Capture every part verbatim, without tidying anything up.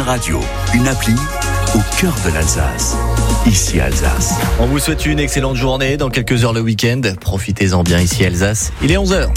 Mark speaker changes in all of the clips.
Speaker 1: radio, une appli au cœur de l'Alsace. Ici Alsace.
Speaker 2: On vous souhaite une excellente journée. Dans quelques heures le week-end. Profitez-en bien ici Alsace. Il est onze heures.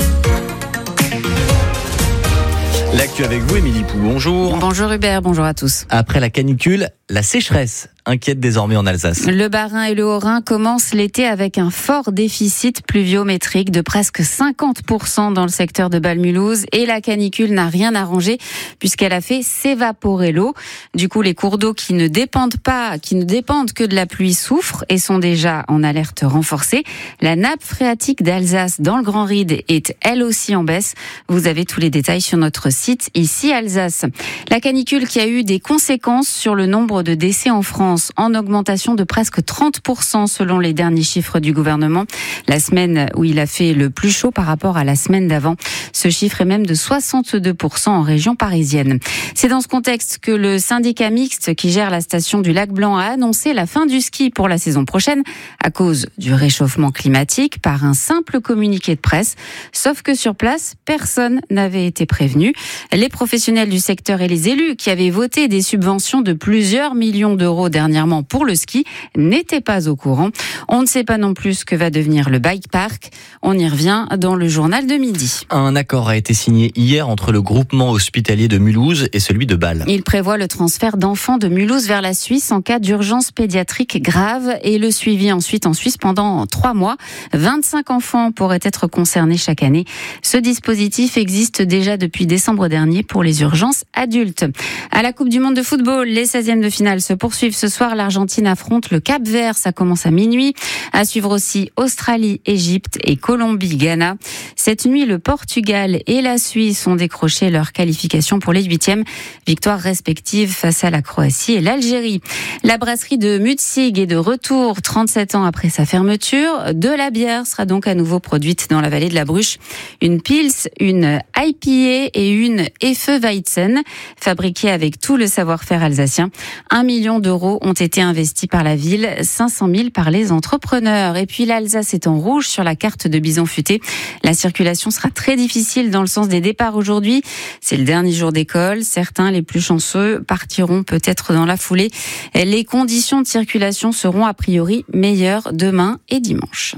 Speaker 2: L'actu avec vous, Émilie Pou, bonjour.
Speaker 3: Bonjour Hubert, bonjour à tous.
Speaker 2: Après la canicule, la sécheresse inquiète désormais en Alsace.
Speaker 3: Le Bas-Rhin et le Haut-Rhin commencent l'été avec un fort déficit pluviométrique de presque cinquante pour cent dans le secteur de Bâle-Mulhouse et la canicule n'a rien arrangé puisqu'elle a fait s'évaporer l'eau. Du coup, les cours d'eau qui ne dépendent pas, qui ne dépendent que de la pluie souffrent et sont déjà en alerte renforcée. La nappe phréatique d'Alsace dans le Grand Ride est elle aussi en baisse. Vous avez tous les détails sur notre site ici Alsace. La canicule qui a eu des conséquences sur le nombre de décès en France, en augmentation de presque trente pour cent selon les derniers chiffres du gouvernement. La semaine où il a fait le plus chaud par rapport à la semaine d'avant. Ce chiffre est même de soixante-deux pour cent en région parisienne. C'est dans ce contexte que le syndicat mixte qui gère la station du Lac Blanc a annoncé la fin du ski pour la saison prochaine à cause du réchauffement climatique par un simple communiqué de presse. Sauf que sur place, personne n'avait été prévenu. Les professionnels du secteur et les élus qui avaient voté des subventions de plusieurs millions d'euros dernièrement pour le ski n'étaient pas au courant. On ne sait pas non plus ce que va devenir le bike park. On y revient dans le journal de midi.
Speaker 2: Un accord a été signé hier entre le groupement hospitalier de Mulhouse et celui de Bâle.
Speaker 3: Il prévoit le transfert d'enfants de Mulhouse vers la Suisse en cas d'urgence pédiatrique grave et le suivi ensuite en Suisse pendant trois mois. vingt-cinq enfants pourraient être concernés chaque année. Ce dispositif existe déjà depuis décembre dernier pour les urgences adultes. À la Coupe du Monde de football, les seizièmes de finale se poursuivent ce soir. L'Argentine affronte le Cap-Vert, ça commence à minuit. À suivre aussi Australie, Égypte et Colombie, Ghana. Cette nuit, le Portugal et la Suisse ont décroché leur qualification pour les huitièmes. Victoires respectives face à la Croatie et l'Algérie. La brasserie de Mutzig est de retour trente-sept ans après sa fermeture. De la bière sera donc à nouveau produite dans la vallée de la Bruche. Une Pils, une I P A et une Hefeweizen, fabriquées avec tout le savoir-faire alsacien. Un million d'euros ont été investis par la ville, cinq cent mille par les entrepreneurs. Et puis l'Alsace est en rouge sur la carte de Bison Futé. La circulation sera très difficile dans le sens des départs aujourd'hui. C'est le dernier jour d'école. Certains, les plus chanceux, partiront peut-être dans la foulée. Les conditions de circulation seront a priori meilleures demain et dimanche.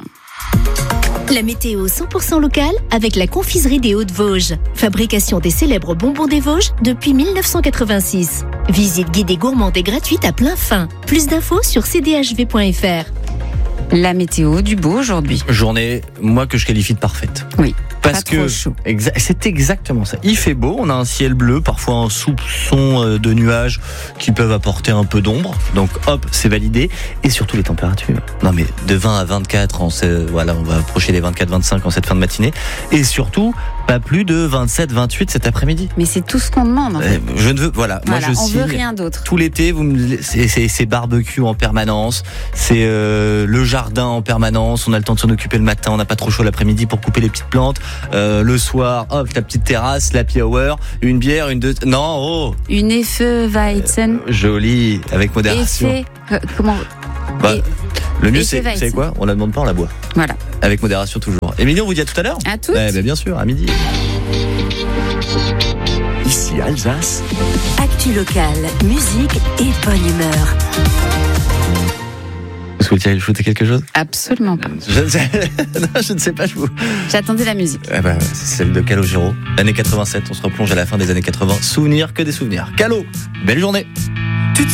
Speaker 4: La météo cent pour cent locale avec la confiserie des Hauts-de-Vosges. Fabrication des célèbres bonbons des Vosges depuis mille neuf cent quatre-vingt-six. Visite guidée gourmande et gratuite à plein fin. Plus d'infos sur c d h v point f r.
Speaker 3: La météo du beau aujourd'hui.
Speaker 2: Journée, moi que je qualifie de parfaite.
Speaker 3: Oui.
Speaker 2: Parce
Speaker 3: pas
Speaker 2: que
Speaker 3: trop chaud.
Speaker 2: Exa- c'est exactement ça. Il fait beau, on a un ciel bleu, parfois un soupçon de nuages qui peuvent apporter un peu d'ombre. Donc hop, c'est validé. Et surtout les températures. Non mais de vingt à vingt-quatre, en ce, voilà, on va approcher les vingt-quatre vingt-cinq en cette fin de matinée. Et surtout, pas plus de vingt-sept vingt-huit cet après-midi.
Speaker 3: Mais c'est tout ce qu'on demande. En fait.
Speaker 2: euh, je ne veux, voilà,
Speaker 3: voilà
Speaker 2: moi je
Speaker 3: on
Speaker 2: signe.
Speaker 3: veut rien d'autre.
Speaker 2: Tout l'été, vous me, c'est, c'est, c'est barbecue en permanence, c'est euh, le jardin en permanence. On a le temps de s'en occuper le matin, on n'a pas trop chaud l'après-midi pour couper les petites plantes. Euh, le soir, hop, la petite terrasse, l'happy hour, une bière, une deux. Non, oh.
Speaker 3: Une Hefeweizen.
Speaker 2: Euh, joli, avec modération.
Speaker 3: Effet, euh, comment
Speaker 2: Bah,
Speaker 3: Et-
Speaker 2: le mieux,
Speaker 3: et
Speaker 2: c'est,
Speaker 3: c'est
Speaker 2: c'est quoi ? On la demande pas, on la boit.
Speaker 3: Voilà.
Speaker 2: Avec modération toujours. Émilie, on vous dit à tout à l'heure.
Speaker 3: À toutes.
Speaker 2: Eh ben, bien sûr, à midi.
Speaker 1: Ici Alsace.
Speaker 4: Actu locale, musique et bonne humeur.
Speaker 2: Vous souhaitez ajouter quelque chose ?
Speaker 3: Absolument pas.
Speaker 2: Je ne sais, non, je ne sais pas, je vous.
Speaker 3: J'attendais la musique.
Speaker 2: Eh ben, c'est celle de Calogero, l'année quatre-vingt-sept. On se replonge à la fin des années quatre-vingts. Souvenirs que des souvenirs. Calo, belle journée.